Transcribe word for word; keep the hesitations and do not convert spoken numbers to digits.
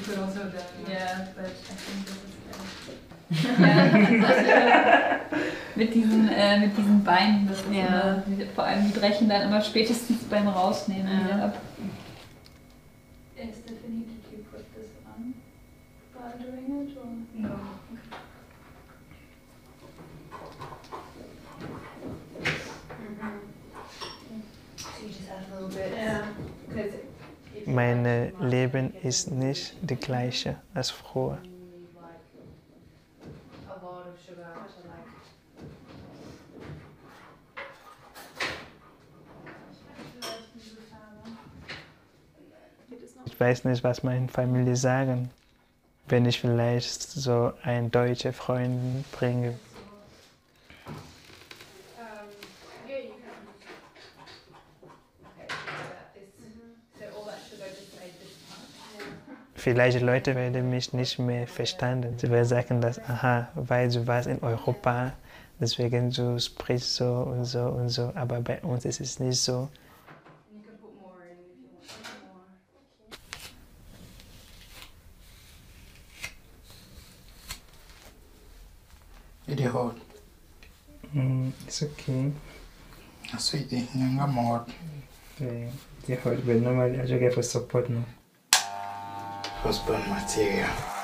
could also have done. Yeah, but I think this is good. Ja, mit diesen, äh, mit diesen Beinen, das ist Ja. immer, vor allem die brechen dann immer spätestens beim Rausnehmen Ja. wieder ab. Hey Stephanie, did you put this on while doing it? Or? No. So you just add a little bit. Yeah. Because Mein Leben ist nicht das gleiche als früher. A lot of sugar, which I like. Ich weiß nicht, was meine Familie sagen, wenn ich vielleicht so einen deutschen Freund bringe. Yeah, you can. Okay, so that is, so all that sugar just made this part. Vielleicht Leute werden mich nicht mehr verstanden. Sie werden sagen, dass, aha, weil du warst in Europa, deswegen du sprichst so und so und so, aber bei uns ist es nicht so. You can put more in if you want some more. It is hot. Mm, it's okay. Sweetie, younger more. Yeah, it's hot, but normally I just get for support now. Husband material.